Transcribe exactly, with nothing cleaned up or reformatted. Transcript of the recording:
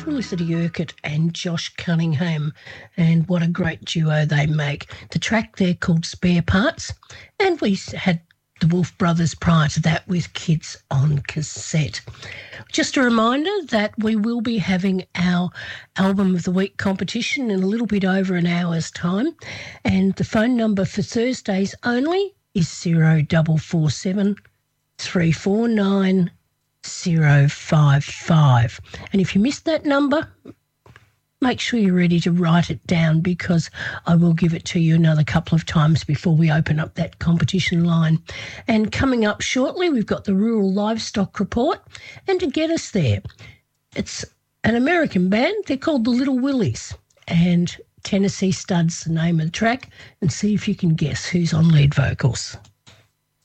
Felicity Urquhart and Josh Cunningham, and what a great duo they make. The track there called Spare Parts, and we had the Wolf Brothers prior to that with Kids on Cassette. Just a reminder that we will be having our Album of the Week competition in a little bit over an hour's time, and the phone number for Thursdays only is zero four four seven, three four nine, zero five five. And if you missed that number, make sure you're ready to write it down, because I will give it to you another couple of times before we open up that competition line. And coming up shortly, we've got the Rural Livestock Report. And to get us there, it's an American band. They're called the Little Willies, and Tennessee Stud's the name of the track, and see if you can guess who's on lead vocals.